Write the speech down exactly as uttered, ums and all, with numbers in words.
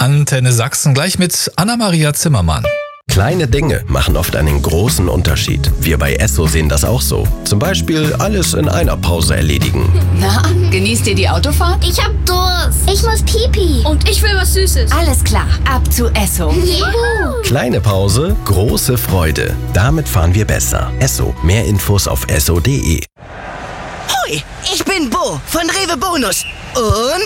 Antenne Sachsen, gleich mit Anna-Maria Zimmermann. Kleine Dinge machen oft einen großen Unterschied. Wir bei Esso sehen das auch so. Zum Beispiel alles in einer Pause erledigen. Na, genießt ihr die Autofahrt? Ich hab Durst. Ich muss pipi. Und ich will was Süßes. Alles klar, ab zu Esso. Juhu. Kleine Pause, große Freude. Damit fahren wir besser. Esso. Mehr Infos auf esso punkt de. Hoi, ich bin Bo von Rewe Bonus. Und